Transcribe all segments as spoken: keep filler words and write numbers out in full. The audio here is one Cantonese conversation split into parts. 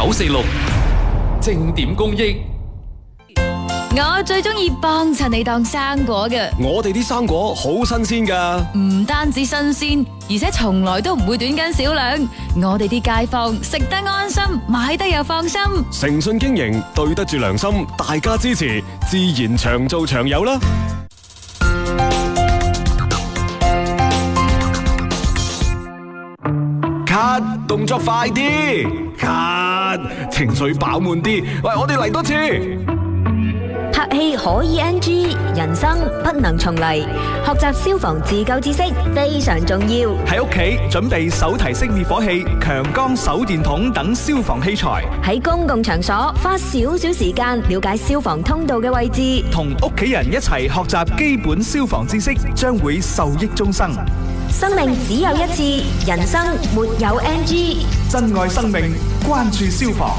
九四六正點公益。 我最中意幫襯你當生果嘅， 我哋啲生果好新鮮噶， 唔單止新鮮，而且從來都唔會短斤少兩。我哋啲街坊食得安心，買得又放心。 誠信經營，對得住良心，大家支持，自然長做長有啦。咳，動作快啲！咳，情緒飽滿啲。喂，我哋嚟多次。 拍戲可以 N G， 人生不能重嚟。學習消防自救知識非常重要。 喺屋企準備手提式滅火器、強光手電筒等消防器材。 喺公共場所花少少時間了解消防通道嘅位置， 同屋企人一齊學習基本消防知識，將會受益終生。 生命只有一次，人生沒有 N G。 珍愛生命，關注消防。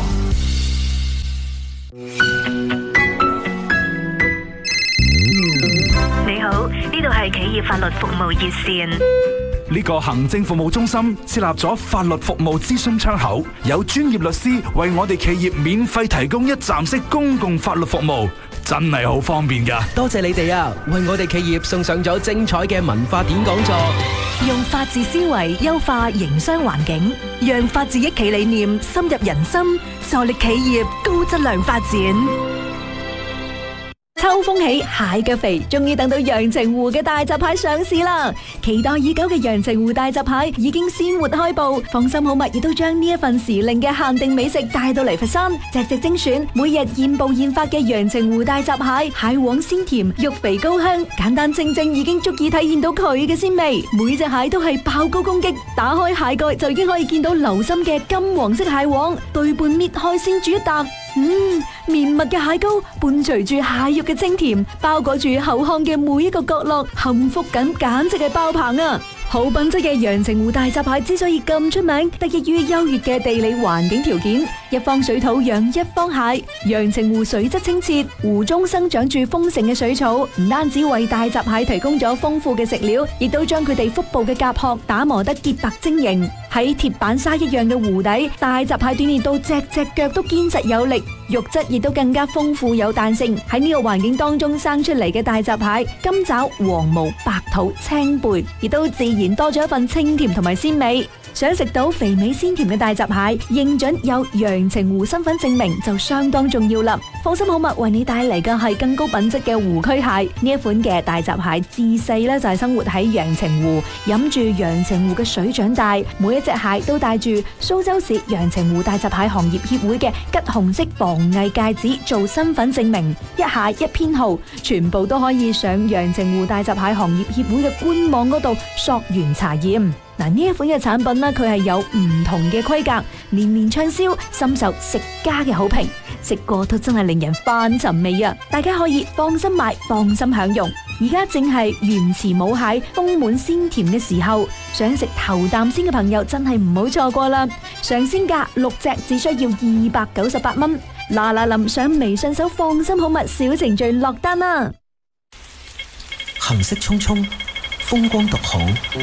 你好，呢度係企業法律服務熱線。 呢個行政服務中心設立咗法律服務諮詢窗口，有專業律師為我哋企業免費提供一站式公共法律服務，真係好方便㗎。 多謝你哋啊，為我哋企業送上咗精彩嘅文化典講座。 用法治思維優化營商環境，讓法治一企理念深入人心，助力企業高質量發展。秋風起，蟹腳肥，終於等到陽澄湖嘅大閘蟹上市啦！期待已久嘅陽澄湖大閘蟹已經鮮活開步，放心好物亦都將呢一份時令嘅限定美食帶到嚟佛山，隻隻精選，每日現捕現發嘅陽澄湖大閘蟹，蟹黃鮮甜，肉肥高香，簡單清蒸已經足以體現到佢嘅鮮味。每隻蟹都係爆高攻擊，打開蟹蓋就已經可以見到流心嘅金黃色蟹黃，對半搣開先煮一啖。嗯，綿密嘅蟹膏伴隨住蟹肉嘅清甜，包裹住口腔嘅每一個角落，幸福感簡直係爆棚啊！好品質嘅陽澄湖大閘蟹之所以咁出名，得益於優越嘅地理環境條件，一方水土養一方蟹。陽澄湖水質清澈，湖中生長住豐盛嘅水草，唔單止為大閘蟹提供咗豐富嘅食料，亦都將佢哋腹部嘅甲殼打磨得潔白晶瑩。喺鐵板沙一樣嘅湖底，大閘蟹鍛煉到隻隻腳都堅實有力，肉質亦都更加豐富有彈性。喺呢個環境當中生出嚟嘅大閘蟹，金爪、黃毛、白肚、青背，亦都自然多咗一份清甜同埋鮮味。想食到肥美鮮甜嘅大閘蟹，認準有陽澄湖身份證明就相當重要啦。放心好物為你帶嚟嘅係更高品質嘅湖區蟹。呢一款嘅大閘蟹自細咧就係生活喺陽澄湖，飲住陽澄湖嘅水長大。每一隻蟹都帶住蘇州市陽澄湖大閘蟹行業協會嘅橘紅色防偽戒指做身份證明，一蟹一編號，全部都可以上陽澄湖大閘蟹行業協會嘅官網嗰度溯源查驗。嗱，呢一款嘅產品呢，佢係有唔同嘅規格，年年暢銷，深受食家嘅好評。食過都真係令人翻尋味啊！大家可以放心買，放心享用。而家正係原池母蟹豐滿鮮甜嘅時候，想食頭啖先嘅朋友真係唔好錯過啦！上鮮價六隻只需要二百九十八蚊。嗱嗱臨上微信搜放心好物小程序落單啦！ 行色匆匆，風光獨好。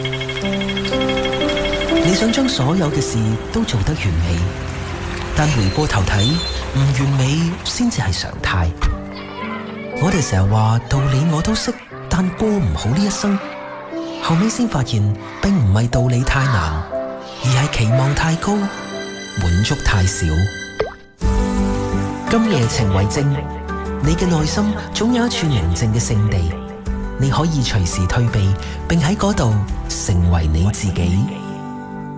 你想將所有嘅事都做得完美，但回過頭睇，唔完美先至係常態。我哋成日話道理我都識，但過唔好呢一生。後尾先發現，並唔係道理太難，而係期望太高，滿足太少。今夜情為證，你嘅內心總有一處寧靜嘅聖地，你可以隨時退避，並喺嗰度成為你自己。